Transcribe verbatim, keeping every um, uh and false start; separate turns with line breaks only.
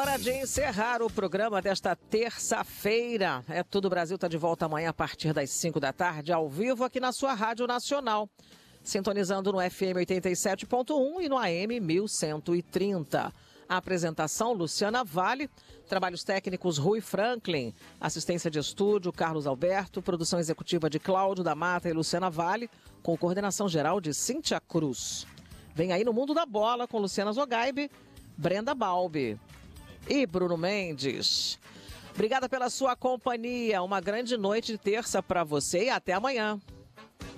Hora de encerrar o programa desta terça-feira. É Tudo Brasil está de volta amanhã a partir das cinco da tarde, ao vivo aqui na sua Rádio Nacional. Sintonizando no F M oitenta e sete ponto um e no A M mil cento e trinta. A apresentação, Luciana Vale. Trabalhos técnicos, Rui Franklin. Assistência de estúdio, Carlos Alberto. Produção executiva de Cláudio da Mata e Luciana Vale. Com coordenação geral de Cíntia Cruz. Vem aí no Mundo da Bola com Luciana Zogaibe, Brenda Balbi e Bruno Mendes. Obrigada pela sua companhia. Uma grande noite de terça para você e até amanhã.